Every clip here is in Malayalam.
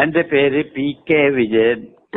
എന്റെ പേര് PK വിജയൻ.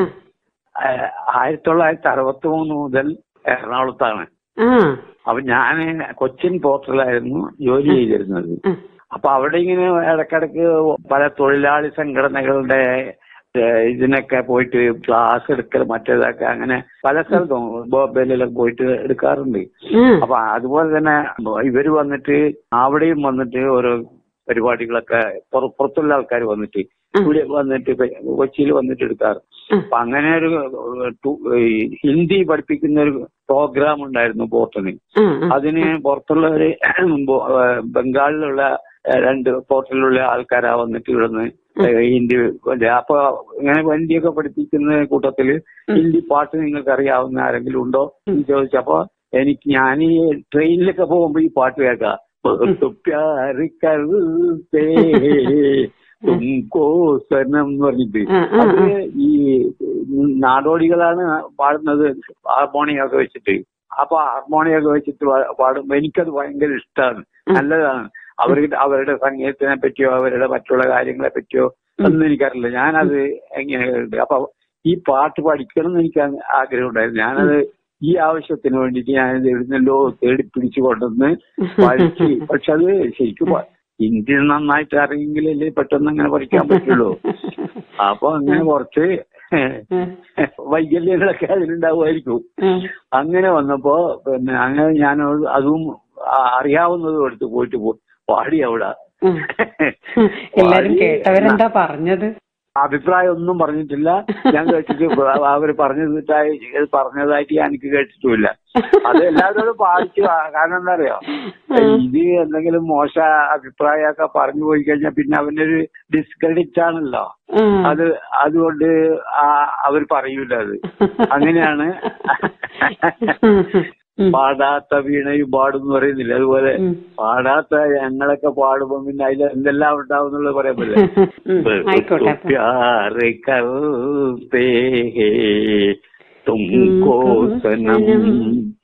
1963 മുതൽ എറണാകുളത്താണ്. അപ്പൊ ഞാൻ കൊച്ചിൻ പോർട്ടിലായിരുന്നു ജോലി ചെയ്തിരുന്നത്. അപ്പൊ അവിടെ ഇങ്ങനെ ഇടക്കിടക്ക് പല തൊഴിലാളി സംഘടനകളുടെ ഇതിനൊക്കെ പോയിട്ട് ക്ലാസ് എടുക്കൽ മറ്റേതൊക്കെ അങ്ങനെ പല സ്ഥലത്തും ബോംബെയിലൊക്കെ പോയിട്ട് എടുക്കാറുണ്ട്. അപ്പൊ അതുപോലെ തന്നെ ഇവര് വന്നിട്ട് അവിടെയും വന്നിട്ട് ഓരോ പരിപാടികളൊക്കെ പുറത്തുള്ള ആൾക്കാർ വന്നിട്ട് ഇവിടെ വന്നിട്ട് കൊച്ചിയിൽ വന്നിട്ട് എടുക്കാറ്. അപ്പൊ അങ്ങനെ ഒരു ഹിന്ദി പഠിപ്പിക്കുന്ന ഒരു പ്രോഗ്രാം ഉണ്ടായിരുന്നു പോർട്ടിന്. അതിന് പുറത്തുള്ളവര് ബംഗാളിലുള്ള 2 പോർട്ടിലുള്ള ആൾക്കാരാ വന്നിട്ട് ഇവിടുന്ന് ഹിന്ദി. അപ്പൊ ഇങ്ങനെ ഹിന്ദിയൊക്കെ പഠിപ്പിക്കുന്ന കൂട്ടത്തില് ഹിന്ദി പാട്ട് നിങ്ങൾക്ക് അറിയാവുന്ന ആരെങ്കിലും ഉണ്ടോ എന്ന് ചോദിച്ചപ്പോ ഞാൻ ഈ ട്രെയിനിലൊക്കെ പോകുമ്പോ ഈ പാട്ട് കേൾക്കാം. തുംകോസനം എന്ന് പറഞ്ഞിട്ട് അത് ഈ നാടോടികളാണ് പാടുന്നത് ഹാർമോണിയൊക്കെ വെച്ചിട്ട്. അപ്പൊ ഹാർമോണിയൊക്കെ വെച്ചിട്ട് പാടുമ്പോ എനിക്കത് ഭയങ്കര ഇഷ്ടമാണ്, നല്ലതാണ്. അവരുടെ സംഗീതത്തിനെ പറ്റിയോ അവരുടെ മറ്റുള്ള കാര്യങ്ങളെ പറ്റിയോ ഒന്നും എനിക്കറിയില്ല. ഞാനത് എങ്ങനെയുണ്ട്. അപ്പൊ ഈ പാട്ട് പഠിക്കണം എന്ന് എനിക്ക് ആഗ്രഹം ഉണ്ടായിരുന്നു. ഞാനത് ഈ ആവശ്യത്തിന് വേണ്ടിയിട്ട് ഞാനത് എഴുന്നല്ലോ തേടി പിടിച്ചു കൊണ്ടുവന്ന് പഠിച്ച്. പക്ഷെ അത് ശരിക്കും ഹിന്ദി നന്നായിട്ട് അറിയെങ്കിലല്ലേ പെട്ടെന്ന് അങ്ങനെ പഠിക്കാൻ പറ്റുള്ളൂ. അപ്പൊ അങ്ങനെ കുറച്ച് വൈകല്യങ്ങളൊക്കെ അതിലുണ്ടാവുമായിരിക്കും. അങ്ങനെ വന്നപ്പോ പിന്നെ അങ്ങനെ ഞാൻ അതും അറിയാവുന്നതും എടുത്ത് പോയിട്ട് പാടി അവിടെ. എല്ലാരും കേട്ടവരെന്താ പറഞ്ഞത്? അഭിപ്രായം ഒന്നും പറഞ്ഞിട്ടില്ല. ഞാൻ കേട്ടിട്ട് അവര് പറഞ്ഞതായിട്ട് എനിക്ക് കേട്ടിട്ടുമില്ല. അത് എല്ലാവരോടും പാടിച്ചു. കാരണം എന്താ അറിയോ, ഇത് എന്തെങ്കിലും മോശ അഭിപ്രായമൊക്കെ പറഞ്ഞു പോയി കഴിഞ്ഞാൽ പിന്നെ അവനൊരു ഡിസ്ക്രെഡിറ്റ് ആണല്ലോ. അതുകൊണ്ട് അവർ പറയൂല. അത് അങ്ങനെയാണ്. പാടാത്ത വീണയും പാടും എന്ന് പറയുന്നില്ല, അതുപോലെ പാടാത്ത ഞങ്ങളൊക്കെ പാടുമ്പോ പിന്നെ അതിൽ എന്തെല്ലാം ഉണ്ടാവും എന്നുള്ളത് പറയാൻ പറ്റില്ല. തുംകോ സനം